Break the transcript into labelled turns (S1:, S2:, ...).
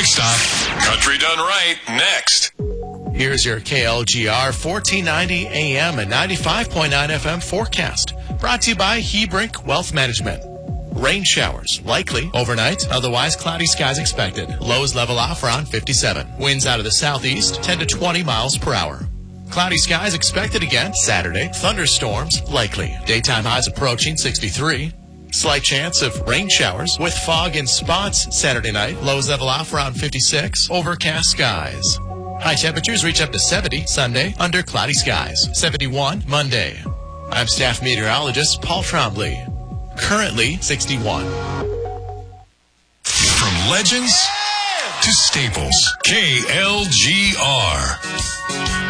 S1: stop. Country Done Right, next.
S2: Here's your KLGR 1490 AM and 95.9 FM forecast. Brought to you by Hebrink Wealth Management. Rain showers likely overnight, otherwise cloudy skies expected. Lows level off around 57. Winds out of the southeast 10 to 20 miles per hour. Cloudy skies expected again Saturday. Thunderstorms likely. Daytime highs approaching 63. Slight chance of rain showers with fog in spots Saturday night. Lows level off around 56. Overcast skies. High temperatures reach up to 70 Sunday under cloudy skies. 71 Monday. I'm staff meteorologist Paul Trombley. Currently 61.
S1: From legends to staples, KLGR.